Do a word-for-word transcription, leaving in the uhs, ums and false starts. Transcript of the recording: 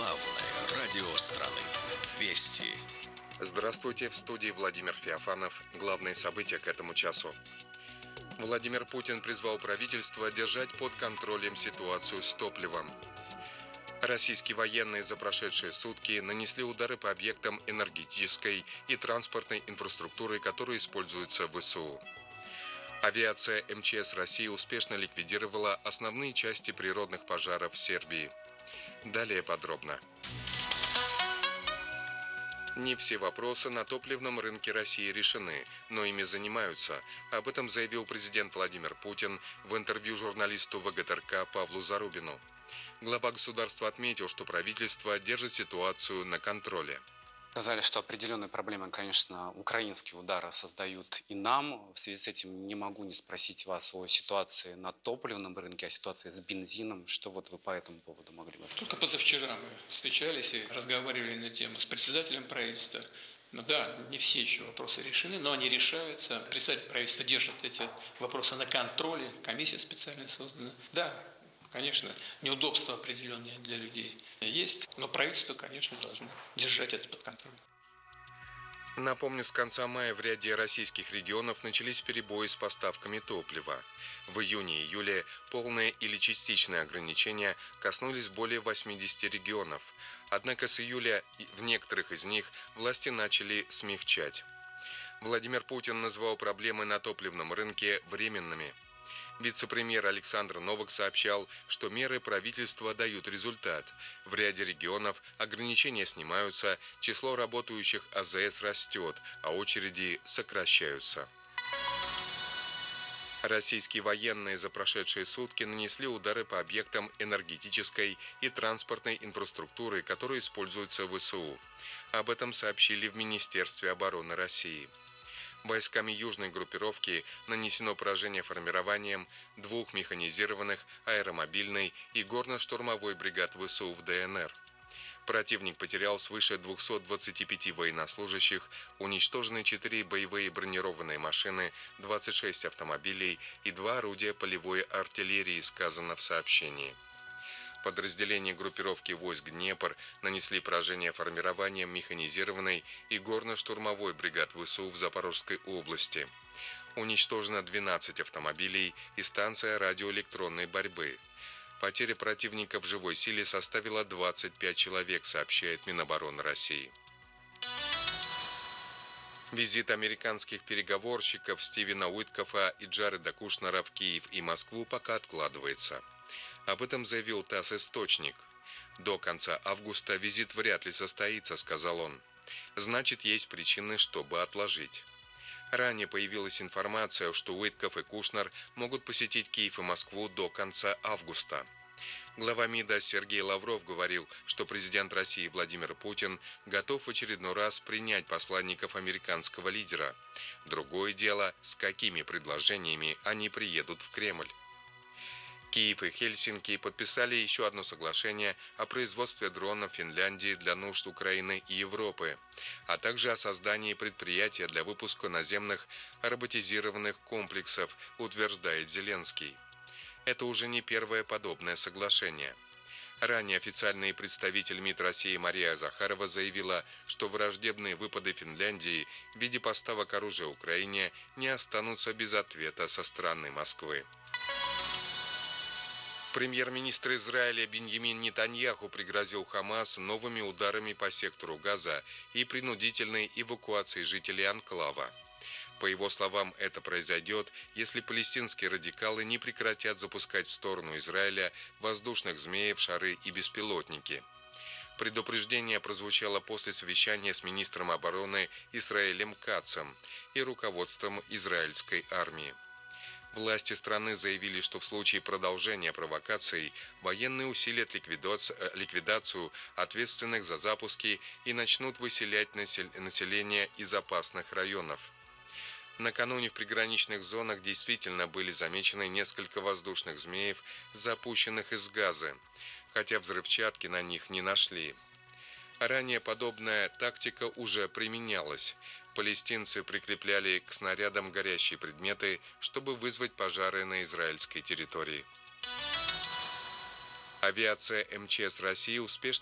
Главное радио страны. Вести. Здравствуйте, в студии Владимир Феофанов. Главные события к этому часу. Владимир Путин призвал правительство держать под контролем ситуацию с топливом. Российские военные за прошедшие сутки нанесли удары по объектам энергетической и транспортной инфраструктуры, которые используются в ВСУ. Авиация эм че эс России успешно ликвидировала основные части природных пожаров в Сербии. Далее подробно. Не все вопросы на топливном рынке России решены, но ими занимаются. Об этом заявил президент Владимир Путин в интервью журналисту вэ гэ тэ эр ка Павлу Зарубину. Глава государства отметил, что правительство держит ситуацию на контроле. Сказали, что определенные проблемы, конечно, украинские удары создают и нам. В связи с этим не могу не спросить вас о ситуации на топливном рынке, о ситуации с бензином. Что вот вы по этому поводу могли бы сказать? Только позавчера мы встречались и разговаривали на тему с председателем правительства. Ну да, не все еще вопросы решены, но они решаются. Председатель правительства держит эти вопросы на контроле, комиссия специально создана. Да, конечно, неудобства определенные для людей есть, но правительство, конечно, должно держать это под контролем. Напомню, с конца мая в ряде российских регионов начались перебои с поставками топлива. В июне-июле полное или частичное ограничения коснулись более восьмидесяти регионов. Однако с июля в некоторых из них власти начали смягчать. Владимир Путин назвал проблемы на топливном рынке временными. Вице-премьер Александр Новак сообщал, что меры правительства дают результат. В ряде регионов ограничения снимаются, число работающих а зэ эс растет, а очереди сокращаются. Российские военные за прошедшие сутки нанесли удары по объектам энергетической и транспортной инфраструктуры, которые используются в ВСУ. Об этом сообщили в Министерстве обороны России. Войсками южной группировки нанесено поражение формированием двух механизированных аэромобильной и горно-штурмовой бригад ВСУ в дэ эн эр. Противник потерял свыше двухсот двадцати пяти военнослужащих, уничтожены четыре боевые бронированные машины, двадцать шесть автомобилей и два орудия полевой артиллерии, сказано в сообщении. Подразделения группировки войск «Днепр» нанесли поражение формированием механизированной и горно-штурмовой бригад ВСУ в Запорожской области. Уничтожено двенадцать автомобилей и станция радиоэлектронной борьбы. Потеря противника в живой силе составила двадцать пять человек, сообщает Минобороны России. Визит американских переговорщиков Стивена Уиткофа и Джареда Кушнера в Киев и Москву пока откладывается. Об этом заявил ТАСС-источник. «До конца августа визит вряд ли состоится», — сказал он. «Значит, есть причины, чтобы отложить». Ранее появилась информация, что Уиткоф и Кушнер могут посетить Киев и Москву до конца августа. Глава МИДа Сергей Лавров говорил, что президент России Владимир Путин готов в очередной раз принять посланников американского лидера. Другое дело, с какими предложениями они приедут в Кремль. Киев и Хельсинки подписали еще одно соглашение о производстве дронов в Финляндии для нужд Украины и Европы, а также о создании предприятия для выпуска наземных роботизированных комплексов, утверждает Зеленский. Это уже не первое подобное соглашение. Ранее официальный представитель МИД России Мария Захарова заявила, что враждебные выпады Финляндии в виде поставок оружия Украине не останутся без ответа со стороны Москвы. Премьер-министр Израиля Биньямин Нетаньяху пригрозил Хамас новыми ударами по сектору Газа и принудительной эвакуацией жителей анклава. По его словам, это произойдет, если палестинские радикалы не прекратят запускать в сторону Израиля воздушных змеев, шары и беспилотники. Предупреждение прозвучало после совещания с министром обороны Исраэлем Кацем и руководством израильской армии. Власти страны заявили, что в случае продолжения провокаций военные усилят ликвидацию ответственных за запуски и начнут выселять население из опасных районов. Накануне в приграничных зонах действительно были замечены несколько воздушных змеев, запущенных из Газы, хотя взрывчатки на них не нашли. Ранее подобная тактика уже применялась. Палестинцы прикрепляли к снарядам горящие предметы, чтобы вызвать пожары на израильской территории. Авиация эм че эс России успешно